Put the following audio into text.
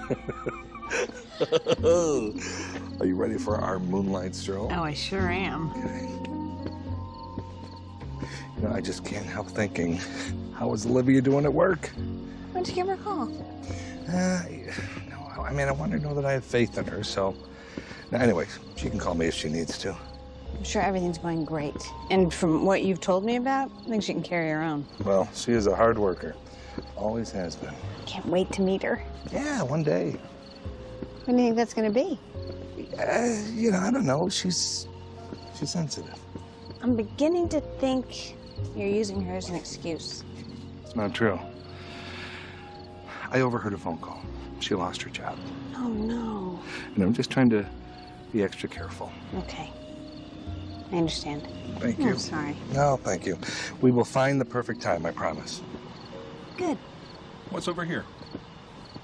Are you ready for our moonlight stroll? Oh, I sure am. Okay. You know, I just can't help thinking, how is Olivia doing at work? Why don't you give her a call? No, I mean, I want her to know that I have faith in her, so... Now, anyways, she can call me if she needs to. I'm sure everything's going great. And from what you've told me about, I think she can carry her own. Well, she is a hard worker. Always has been. Can't wait to meet her. Yeah, one day. When do you think that's going to be? You know, I don't know. She's sensitive. I'm beginning to think you're using her as an excuse. It's not true. I overheard a phone call. She lost her job. Oh, no. And I'm just trying to be extra careful. Okay. I understand. Thank you. I'm sorry. No, thank you. We will find the perfect time, I promise. Good. What's over here?